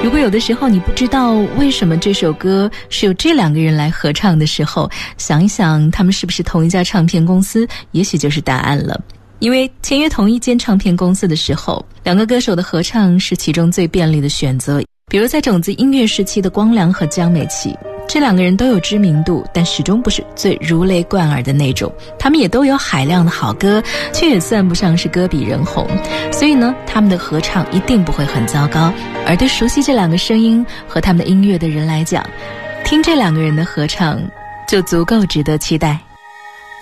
如果有的时候你不知道为什么这首歌是由这两个人来合唱的时候，想一想他们是不是同一家唱片公司，也许就是答案了。因为签约同一间唱片公司的时候，两个歌手的合唱是其中最便利的选择。比如在种子音乐时期的光良和江美琪，这两个人都有知名度，但始终不是最如雷贯耳的那种。他们也都有海量的好歌，却也算不上是歌比人红。所以呢，他们的合唱一定不会很糟糕。而对熟悉这两个声音和他们的音乐的人来讲，听这两个人的合唱就足够值得期待。